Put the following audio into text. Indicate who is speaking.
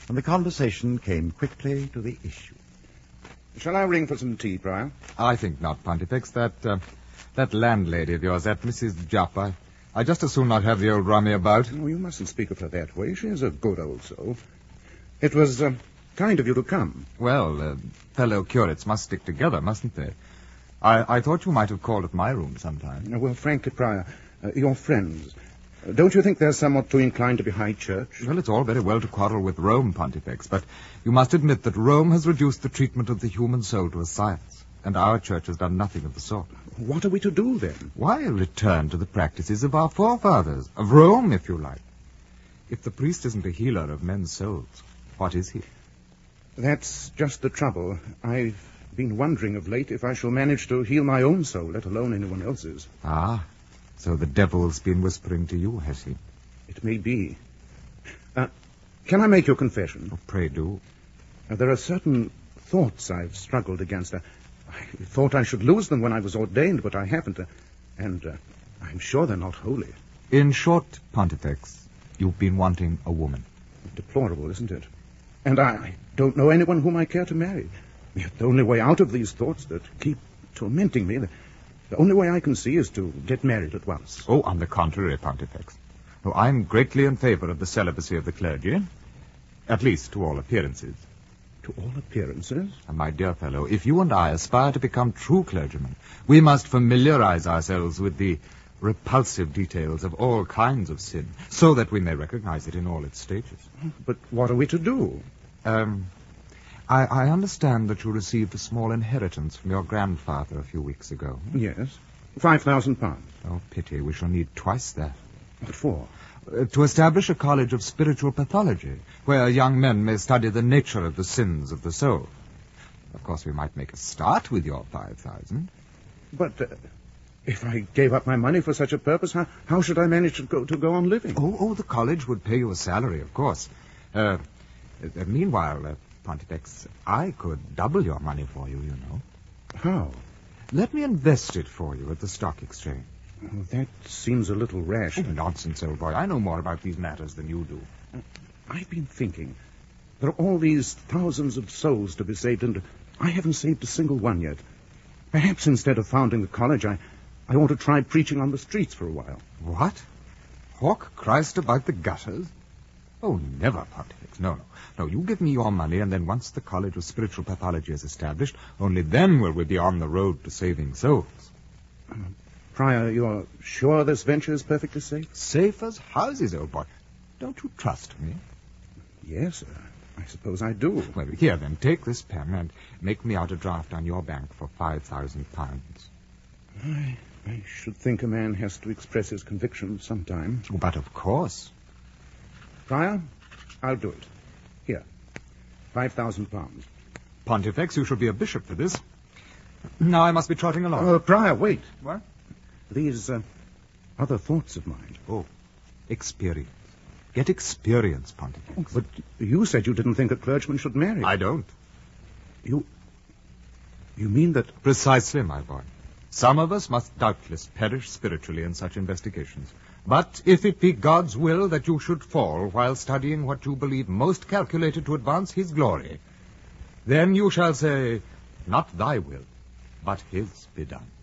Speaker 1: and the conversation came quickly to the issue.
Speaker 2: Shall I ring for some tea, Prior?
Speaker 3: I think not, Pontifex. That landlady of yours, that Mrs. Jupp, I just as soon not have the old rummy about.
Speaker 2: Oh, you mustn't speak of her that way. She is a good old soul. It was kind of you to come.
Speaker 3: Well, fellow curates must stick together, mustn't they? I thought you might have called at my room sometime.
Speaker 2: Well, frankly, Prior, your friends, don't you think they're somewhat too inclined to be high church?
Speaker 3: Well, it's all very well to quarrel with Rome, Pontifex, but you must admit that Rome has reduced the treatment of the human soul to a science, and our church has done nothing of the sort.
Speaker 2: What are we to do, then?
Speaker 3: Why, return to the practices of our forefathers, of Rome, if you like. If the priest isn't a healer of men's souls, what is he?
Speaker 2: That's just the trouble. I've been wondering of late if I shall manage to heal my own soul, let alone anyone else's.
Speaker 3: Ah, so the devil's been whispering to you, has he?
Speaker 2: It may be. Can I make your confession?
Speaker 3: Oh, pray do.
Speaker 2: There are certain thoughts I've struggled against. I thought I should lose them when I was ordained, but I haven't. And I'm sure they're not holy.
Speaker 3: In short, Pontifex, you've been wanting a woman.
Speaker 2: Deplorable, isn't it? And I don't know anyone whom I care to marry. Yet the only way out of these thoughts that keep tormenting me, the only way I can see is to get married at once.
Speaker 3: Oh, on the contrary, Pontifex. Oh, I'm greatly in favor of the celibacy of the clergy. At least to all appearances.
Speaker 2: To all appearances?
Speaker 3: My dear fellow, if you and I aspire to become true clergymen, we must familiarize ourselves with the repulsive details of all kinds of sin, so that we may recognize it in all its stages.
Speaker 2: But what are we to do?
Speaker 3: I understand that you received a small inheritance from your grandfather a few weeks ago.
Speaker 2: Yes. £5,000.
Speaker 3: Oh, pity. We shall need twice that.
Speaker 2: What for?
Speaker 3: To establish a college of spiritual pathology, where young men may study the nature of the sins of the soul. Of course, we might make a start with your 5,000.
Speaker 2: But if I gave up my money for such a purpose, how should I manage to go on living?
Speaker 3: Oh, the college would pay you a salary, of course. Meanwhile, Pontifex, I could double your money for you, you know.
Speaker 2: How?
Speaker 3: Let me invest it for you at the stock exchange.
Speaker 2: Oh, that seems a little rash.
Speaker 3: Oh, nonsense, old boy. I know more about these matters than you do.
Speaker 2: I've been thinking. There are all these thousands of souls to be saved, and I haven't saved a single one yet. Perhaps instead of founding the college, I ought to try preaching on the streets for a while.
Speaker 3: What? Hawk Christ about the gutters? Oh, never, Pontifex. No. You give me your money, and then once the College of Spiritual Pathology is established, only then will we be on the road to saving souls.
Speaker 2: Prior, you're sure this venture is perfectly safe?
Speaker 3: Safe as houses, old boy. Don't you trust me?
Speaker 2: Yes, sir. I suppose I do.
Speaker 3: Well, here then, take this pen and make me out a draft on your bank for £5,000.
Speaker 2: I should think a man has to express his conviction sometime.
Speaker 3: Oh, but of course.
Speaker 2: Prior, I'll do it. Here, £5,000.
Speaker 3: Pontifex, you shall be a bishop for this. Now I must be trotting along.
Speaker 2: Prior, wait.
Speaker 3: What?
Speaker 2: These other thoughts of mine.
Speaker 3: Oh, experience. Get experience, Pontifex.
Speaker 2: But you said you didn't think a clergyman should marry.
Speaker 3: I don't.
Speaker 2: You mean that...
Speaker 3: Precisely, my boy. Some of us must doubtless perish spiritually in such investigations. But if it be God's will that you should fall while studying what you believe most calculated to advance his glory, then you shall say, not thy will, but his be done.